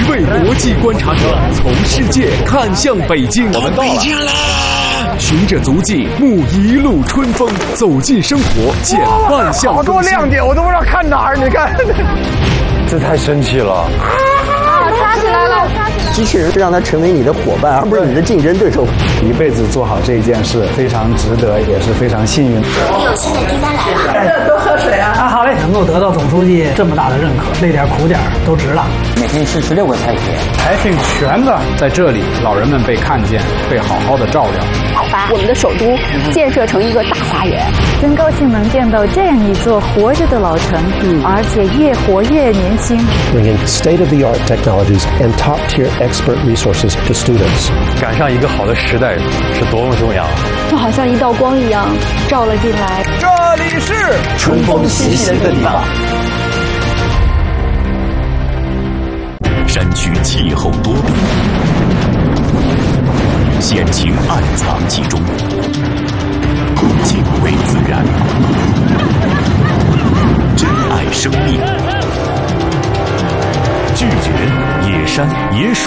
一位国际观察者从世界看向北京， 我们到北京了。 循着足迹，沐一路春风，走进生活，见万象更新。 好多亮点，我都不知道看哪儿。你看，这太神奇了！ 刷起来了！ 机器人是让它成为你的伙伴，而不是你的竞争对手。 一辈子做好这一件事，非常值得，也是非常幸运。 你有新的订单来了， 多喝水啊！ 好嘞，能够得到总书记这么大的认可，累点苦点都值了。 每天吃16个菜品， 还挺全的。在这里，老人们被看见，被好好的照料。 把我们的首都建设成一个大花园， 真高兴能见到这样一座活着的老城，而且越活越年轻。 Bringing state-of-the-art technologies and top-tier expert resources to students。 赶上一个好的时代是多么重要啊！ 就好像一道光一样照了进来。 这里是春风习习的地方。 山区气候多变，险情暗藏其中，敬畏自然，珍爱生命，拒绝野山野水。